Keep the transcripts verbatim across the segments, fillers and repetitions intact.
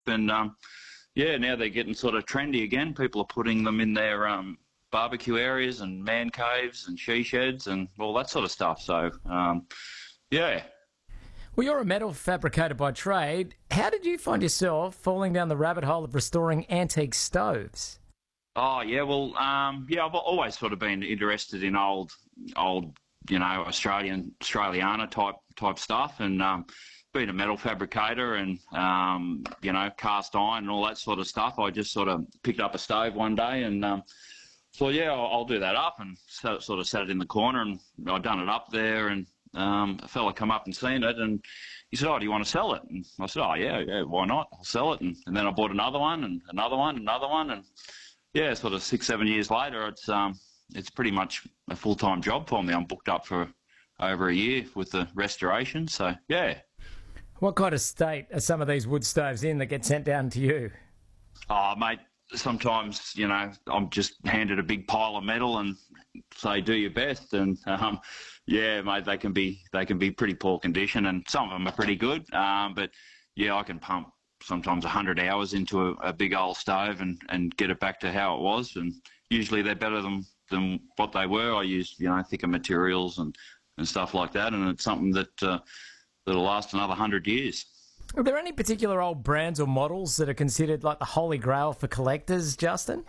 and um, yeah, now they're getting sort of trendy again. People are putting them in their um, barbecue areas and man caves and she sheds and all that sort of stuff. So, um, yeah. Well, you're a metal fabricator by trade. How did you find yourself falling down the rabbit hole of restoring antique stoves? Oh, yeah, well, um, yeah, I've always sort of been interested in old, old, you know, Australian, Australiana type type stuff, and um, being a metal fabricator and, um, you know, cast iron and all that sort of stuff. I just sort of picked up a stove one day and um, thought, yeah, I'll, I'll do that up, and so, sort of sat it in the corner, and I'd done it up there, and um, a fella come up and seen it, and he said, oh, do you want to sell it? And I said, oh, yeah, yeah, why not? I'll sell it. And, and then I bought another one and another one, another one, and yeah, sort of six, seven years later, it's um, it's pretty much a full-time job for me. I'm booked up for over a year with the restoration, so yeah. What kind of state are some of these wood stoves in that get sent down to you? Oh, mate, sometimes, you know, I'm just handed a big pile of metal and say, do your best, and um, yeah, mate, they can be they can be pretty poor condition, and some of them are pretty good, um, but yeah, I can pump sometimes one hundred hours into a, a big old stove and, and get it back to how it was, and usually they're better than than what they were. I use, you know, thicker materials and, and stuff like that, and it's something that uh, that'll last another one hundred years. Are there any particular old brands or models that are considered like the holy grail for collectors, Justin?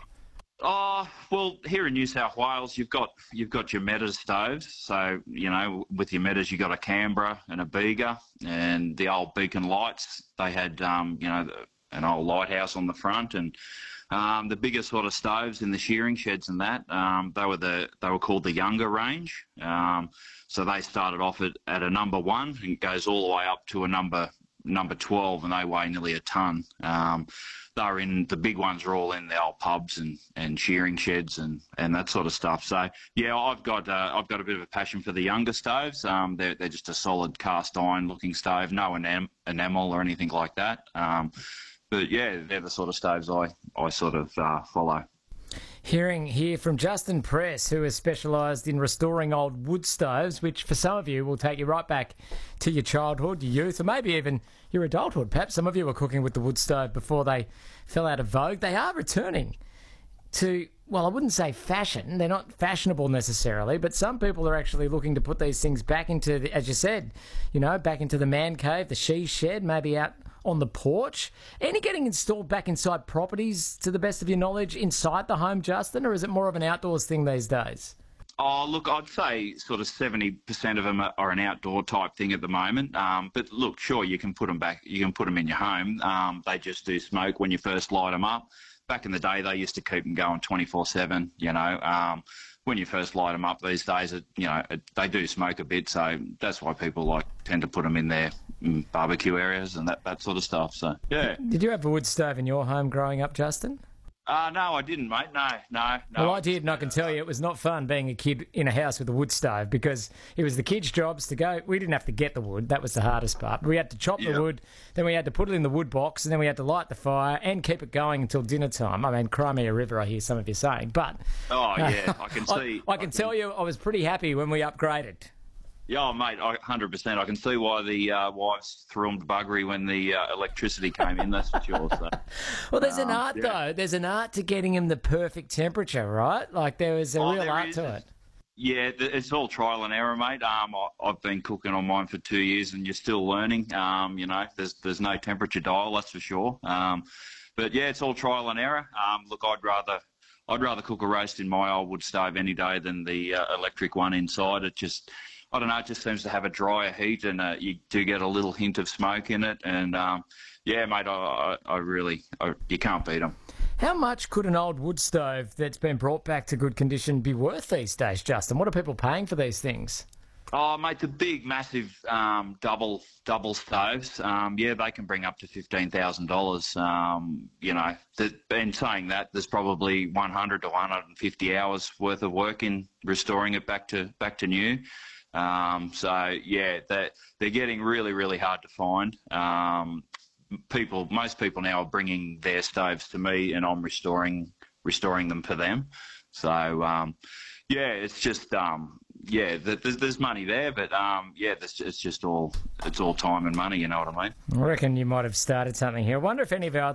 Oh, well, here in New South Wales, you've got you've got your Metters stoves. So, you know, with your Metters, you've got a Canberra and a Bega, and the old Beacon lights. They had, um, you know, an old lighthouse on the front, and um, the bigger sort of stoves in the shearing sheds and that. Um, they were the they were called the younger range. Um, so they started off at, at a number one and goes all the way up to a number number twelve, and they weigh nearly a ton. Um, they're in, the big ones are all in the old pubs and, and shearing sheds and, and that sort of stuff. So yeah, I've got uh, I've got a bit of a passion for the younger stoves. Um, they're they're just a solid cast iron looking stove, no enam- enamel or anything like that. Um, but yeah, they're the sort of stoves I I sort of uh, follow. Hearing here from Justin Press, who has specialised in restoring old wood stoves, which for some of you will take you right back to your childhood, your youth, or maybe even your adulthood. Perhaps some of you were cooking with the wood stove before they fell out of vogue. They are returning to, well, I wouldn't say fashion. They're not fashionable necessarily, but some people are actually looking to put these things back into, the, as you said, you know, back into the man cave, the she shed, maybe out on the porch. Any getting installed back inside properties, to the best of your knowledge, inside the home, Justin, or is it more of an outdoors thing these days? Oh, look, I'd say sort of seventy percent of them are, are an outdoor type thing at the moment. Um, but look, sure, you can put them back, you can put them in your home. Um, they just do smoke when you first light them up. Back in the day, they used to keep them going twenty-four seven, you know. Um, when you first light them up these days, it, you know, it, they do smoke a bit, so that's why people like tend to put them in their mm, barbecue areas and that, that sort of stuff. So, yeah. Did you have a wood stove in your home growing up, Justin? Uh, no, I didn't, mate. No, no, no. Well, I did, and I can tell you it was not fun being a kid in a house with a wood stove, because it was the kids' jobs to go. We didn't have to get the wood. That was the hardest part. We had to chop Yep. the wood, then we had to put it in the wood box, and then we had to light the fire and keep it going until dinner time. I mean, Crimea River, I hear some of you saying. But Oh, yeah, I can see. I, I can tell you I was pretty happy when we upgraded. Yeah, oh, mate, I, one hundred percent. I can see why the uh, wives thrummed buggery when the uh, electricity came in, that's for sure. So. Well, there's an Um, art, yeah. though. There's an art to getting him the perfect temperature, right? Like, there is a Oh, real there art is. to it. Yeah, th- it's all trial and error, mate. Um, I, I've been cooking on mine for two years, and you're still learning. Um, you know, there's there's no temperature dial, that's for sure. Um, but yeah, it's all trial and error. Um, look, I'd rather I'd rather cook a roast in my old wood stove any day than the uh, electric one inside. It just, I don't know, it just seems to have a drier heat, and uh, you do get a little hint of smoke in it. And um, yeah, mate, I, I, I really, I, you can't beat them. How much could an old wood stove that's been brought back to good condition be worth these days, Justin? What are people paying for these things? Oh, mate, the big, massive um, double double stoves, um, yeah, they can bring up to fifteen thousand dollars. Um, you know, th- in saying that, there's probably one hundred to one hundred fifty hours worth of work in restoring it back to back to new. Um, so, yeah, they're, they're getting really, really hard to find. Um, people, most people now are bringing their stoves to me, and I'm restoring restoring them for them. So, um, yeah, it's just, um, yeah, there's there's money there, but um, yeah, it's it's just all it's all time and money. You know what I mean? I reckon you might have started something here. I wonder if any of our